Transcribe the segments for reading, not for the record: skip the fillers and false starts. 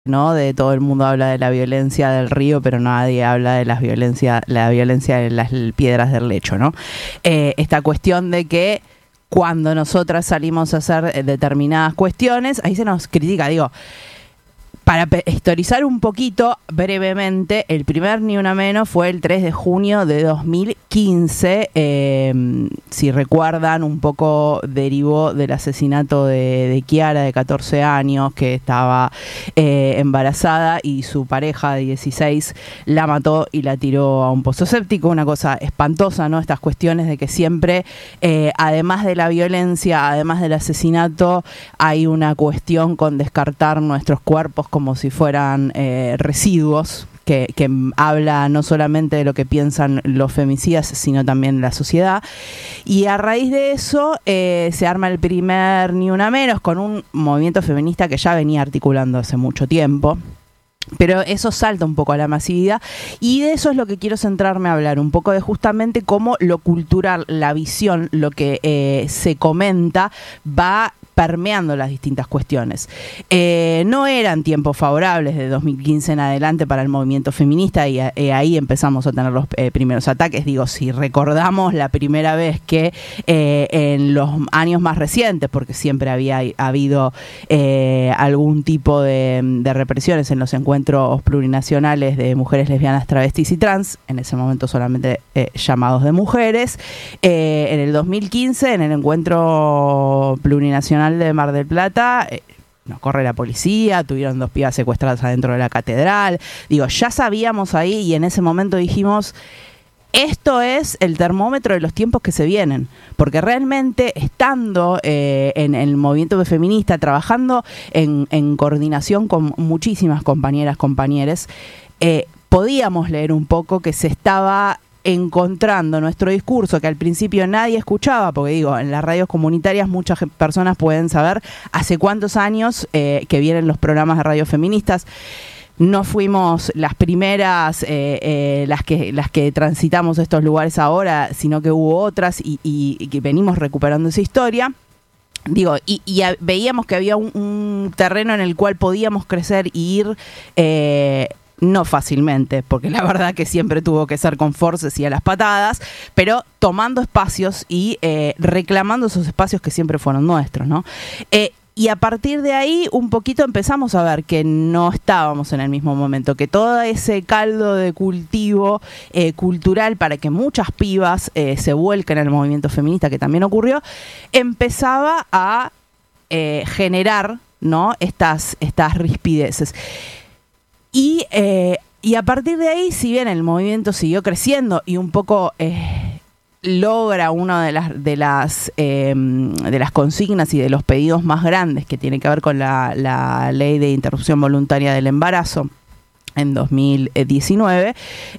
¿no? De todo el mundo habla de la violencia del río, pero nadie habla de la violencia de las piedras del lecho, ¿no? Esta cuestión de que cuando nosotras salimos a hacer determinadas cuestiones, ahí se nos critica, digo, para historizar un poquito brevemente, el primer Ni Una Menos fue el 3 de junio de 2015. Si recuerdan, un poco derivó del asesinato de Kiara, de 14 años, que estaba embarazada y su pareja de 16 la mató y la tiró a un pozo séptico. Una cosa espantosa, ¿no? Estas cuestiones de que siempre, además de la violencia, además del asesinato, hay una cuestión con descartar nuestros cuerpos como si fueran residuos, que habla no solamente de lo que piensan los femicidas, sino también de la sociedad. Y a raíz de eso se arma el primer Ni Una Menos, con un movimiento feminista que ya venía articulando hace mucho tiempo. Pero eso salta un poco a la masividad, y de eso es lo que quiero centrarme a hablar, un poco de justamente cómo lo cultural, la visión, lo que se comenta, va permeando las distintas cuestiones. No eran tiempos favorables de 2015 en adelante para el movimiento feminista, y ahí empezamos a tener los primeros ataques. Digo, si recordamos la primera vez que en los años más recientes, porque siempre había habido algún tipo de represiones en los encuentros plurinacionales de mujeres lesbianas, travestis y trans, en ese momento solamente llamados de mujeres. En el 2015, en el encuentro plurinacional de Mar del Plata, nos corre la policía, tuvieron 2 pibas secuestradas adentro de la catedral. Digo, ya sabíamos ahí, y en ese momento dijimos, esto es el termómetro de los tiempos que se vienen, porque realmente estando en el movimiento feminista, trabajando en coordinación con muchísimas compañeros, podíamos leer un poco que se estaba encontrando nuestro discurso, que al principio nadie escuchaba, porque digo, en las radios comunitarias muchas personas pueden saber hace cuántos años que vienen los programas de radio feministas. No fuimos las primeras las que transitamos estos lugares ahora, sino que hubo otras y que venimos recuperando esa historia. Digo, y veíamos que había un terreno en el cual podíamos crecer y ir, no fácilmente, porque la verdad que siempre tuvo que ser con forces y a las patadas, pero tomando espacios y reclamando esos espacios que siempre fueron nuestros, ¿no? Y a partir de ahí un poquito empezamos a ver que no estábamos en el mismo momento, que todo ese caldo de cultivo cultural para que muchas pibas se vuelquen en el movimiento feminista, que también ocurrió, empezaba a generar, ¿no? estas rispideces. Y a partir de ahí, si bien el movimiento siguió creciendo y un poco logra una de las consignas y de los pedidos más grandes, que tiene que ver con la ley de interrupción voluntaria del embarazo en 2019,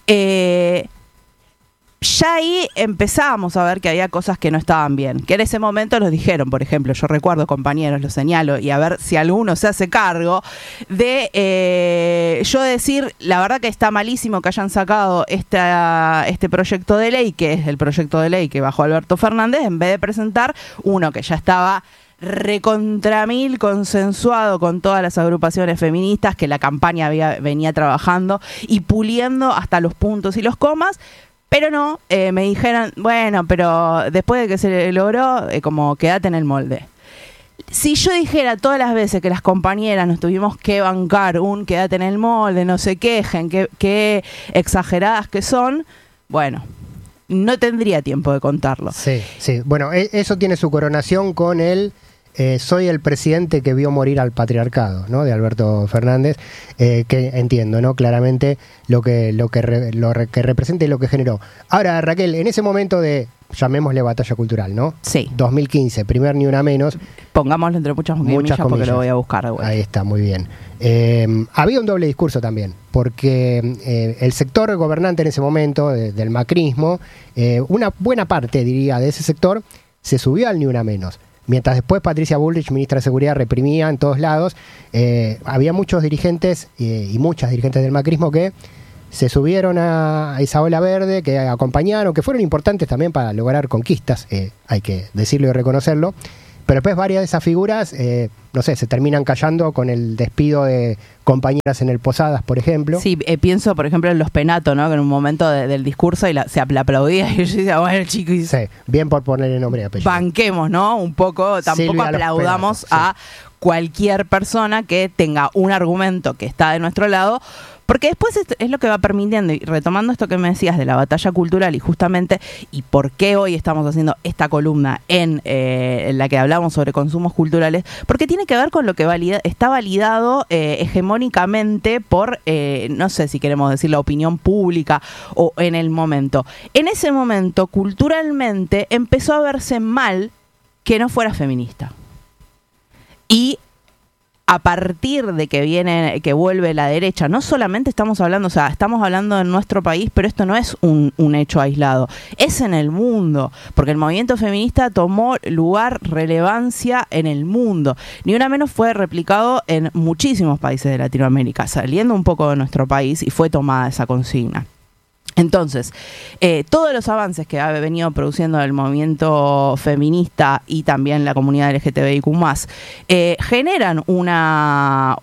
ya ahí empezábamos a ver que había cosas que no estaban bien, que en ese momento nos dijeron, por ejemplo, yo recuerdo, compañeros, lo señalo, y a ver si alguno se hace cargo de yo decir, la verdad que está malísimo que hayan sacado este proyecto de ley, que es el proyecto de ley que bajó Alberto Fernández, en vez de presentar uno que ya estaba recontra mil consensuado con todas las agrupaciones feministas, que la campaña venía trabajando y puliendo hasta los puntos y los comas. Pero no, me dijeron, bueno, pero después de que se logró, como quédate en el molde. Si yo dijera todas las veces que las compañeras nos tuvimos que bancar un quédate en el molde, no se quejen, qué exageradas que son, bueno, no tendría tiempo de contarlo. Sí. Bueno, eso tiene su coronación con el soy el presidente que vio morir al patriarcado, ¿no? De Alberto Fernández, que entiendo, ¿no? Claramente lo que representa y lo que generó. Ahora, Raquel, en ese momento de, llamémosle batalla cultural, ¿no? Sí. 2015, primer Ni Una Menos. Pongámoslo entre muchas comillas porque lo voy a buscar de vuelta. Ahí está, muy bien. Había un doble discurso también, porque el sector gobernante en ese momento, del macrismo, una buena parte, diría, de ese sector, se subió al Ni Una Menos. Mientras después Patricia Bullrich, ministra de Seguridad, reprimía en todos lados, había muchos dirigentes y muchas dirigentes del macrismo que se subieron a esa ola verde, que acompañaron, que fueron importantes también para lograr conquistas, hay que decirlo y reconocerlo, pero después varias de esas figuras, no sé, se terminan callando con el despido de compañeras en el Posadas, por ejemplo. Sí, pienso, por ejemplo, en los Penato, ¿no? Que en un momento del discurso se le aplaudía y yo decía, bueno, chicos, sí, bien por ponerle nombre y apellido. Banquemos, ¿no? Un poco, tampoco Silvia aplaudamos Penato, a cualquier persona que tenga un argumento que está de nuestro lado, porque después es lo que va permitiendo, y retomando esto que me decías de la batalla cultural y justamente, y por qué hoy estamos haciendo esta columna en la que hablamos sobre consumos culturales, porque tiene que ver con lo que está validado hegemónicamente por, no sé si queremos decir la opinión pública o en el momento. En ese momento, culturalmente, empezó a verse mal que no fuera feminista. Y a partir de que vuelve la derecha, no solamente estamos hablando, o sea, estamos hablando en nuestro país, pero esto no es un hecho aislado, es en el mundo, porque el movimiento feminista tomó lugar, relevancia en el mundo. Ni una menos fue replicado en muchísimos países de Latinoamérica, saliendo un poco de nuestro país, y fue tomada esa consigna. Entonces, todos los avances que ha venido produciendo el movimiento feminista y también la comunidad LGTBIQ+, generan una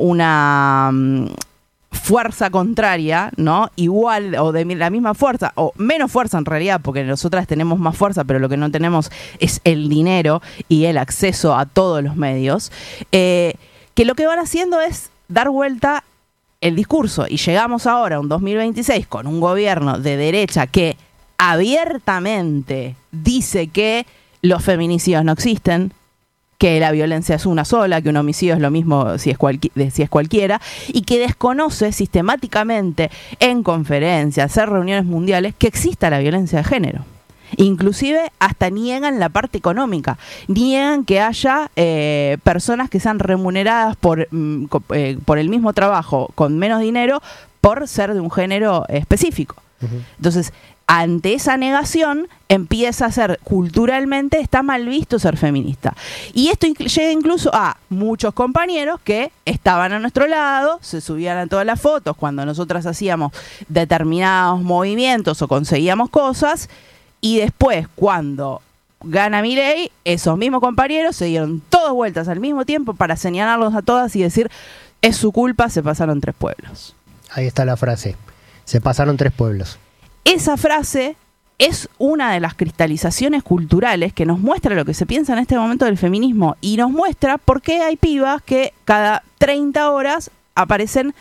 fuerza contraria, ¿no? Igual o de la misma fuerza, o menos fuerza en realidad, porque nosotras tenemos más fuerza, pero lo que no tenemos es el dinero y el acceso a todos los medios, que lo que van haciendo es dar vuelta el discurso, y llegamos ahora a un 2026 con un gobierno de derecha que abiertamente dice que los feminicidios no existen, que la violencia es una sola, que un homicidio es lo mismo si es cualquiera, y que desconoce sistemáticamente en conferencias, en reuniones mundiales, que exista la violencia de género. Inclusive hasta niegan la parte económica, niegan que haya personas que sean remuneradas por el mismo trabajo con menos dinero por ser de un género específico. Uh-huh. Entonces, ante esa negación empieza a ser culturalmente, está mal visto ser feminista. Y esto llega incluso a muchos compañeros que estaban a nuestro lado, se subían a todas las fotos cuando nosotras hacíamos determinados movimientos o conseguíamos cosas. Y después, cuando gana Milei, esos mismos compañeros se dieron todas vueltas al mismo tiempo para señalarlos a todas y decir, es su culpa, se pasaron 3 pueblos. Ahí está la frase, se pasaron 3 pueblos. Esa frase es una de las cristalizaciones culturales que nos muestra lo que se piensa en este momento del feminismo, y nos muestra por qué hay pibas que cada 30 horas aparecen,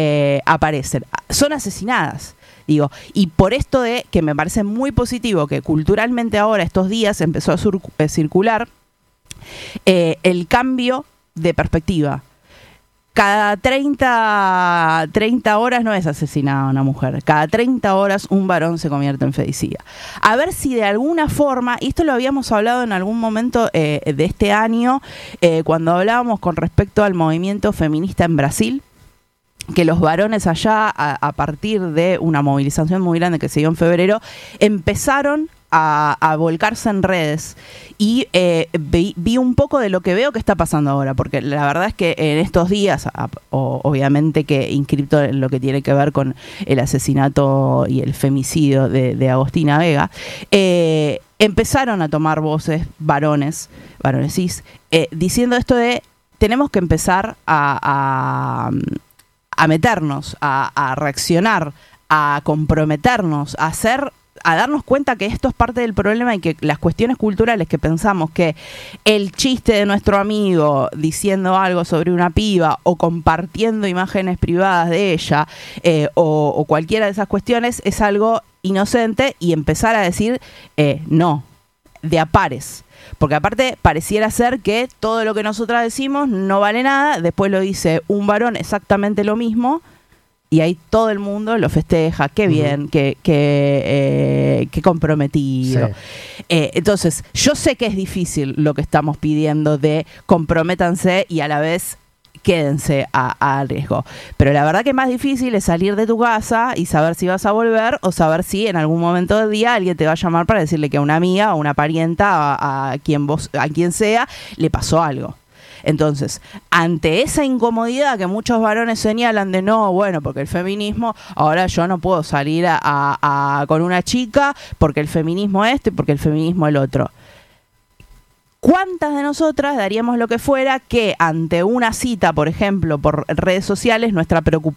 son asesinadas. Digo, y por esto de que me parece muy positivo que culturalmente ahora estos días empezó a circular el cambio de perspectiva. Cada 30 horas no es asesinada una mujer, cada 30 horas un varón se convierte en femicida. A ver si de alguna forma, y esto lo habíamos hablado en algún momento de este año, cuando hablábamos con respecto al movimiento feminista en Brasil, que los varones allá, a partir de una movilización muy grande que se dio en febrero, empezaron a volcarse en redes, y vi un poco de lo que veo que está pasando ahora, porque la verdad es que en estos días, obviamente que inscripto en lo que tiene que ver con el asesinato y el femicidio de Agostina Vega, empezaron a tomar voces varones cis, diciendo esto de tenemos que empezar a meternos, a reaccionar, a comprometernos, a darnos cuenta que esto es parte del problema, y que las cuestiones culturales que pensamos que el chiste de nuestro amigo diciendo algo sobre una piba o compartiendo imágenes privadas de ella o cualquiera de esas cuestiones es algo inocente, y empezar a decir no, de a pares. Porque aparte pareciera ser que todo lo que nosotras decimos no vale nada, después lo dice un varón exactamente lo mismo, y ahí todo el mundo lo festeja, qué bien, uh-huh. qué comprometido. Sí. Entonces, yo sé que es difícil lo que estamos pidiendo de comprométanse y a la vez quédense a riesgo. Pero la verdad que más difícil es salir de tu casa y saber si vas a volver, o saber si en algún momento del día alguien te va a llamar para decirle que a una amiga o una parienta, a quien sea, le pasó algo. Entonces, ante esa incomodidad que muchos varones señalan de no, bueno, porque el feminismo, ahora yo no puedo salir con una chica porque el feminismo porque el feminismo el otro. ¿Cuántas de nosotras daríamos lo que fuera que ante una cita, por ejemplo, por redes sociales, nuestra preocupación